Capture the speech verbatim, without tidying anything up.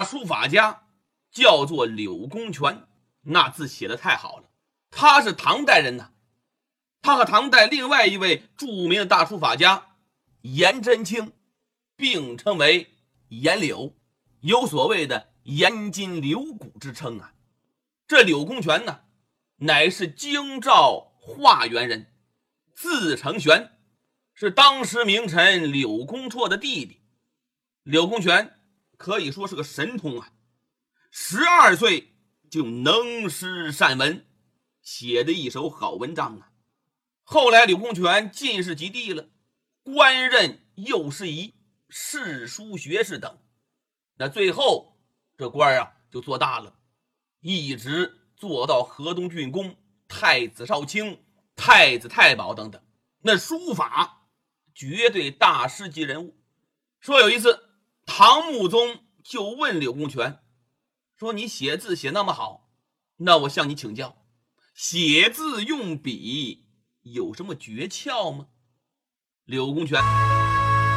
书法家叫做柳公权，那字写得太好了。他是唐代人呐，他和唐代另外一位著名的大书法家颜真卿并称为颜柳，有所谓的颜筋柳骨之称啊。这柳公权呢，乃是京兆化原人，字承玄，是当时名臣柳公绰的弟弟。柳公权可以说是个神童啊，十二岁就能诗善文，写的一手好文章啊。后来柳公权进士及第了，官任右侍仪、侍书学士等。那最后这官啊就做大了，一直做到河东郡公、太子少卿、太子太保等等。那书法绝对大师级人物。说有一次唐穆宗就问柳公权说，你写字写那么好，那我向你请教，写字用笔有什么诀窍吗？柳公权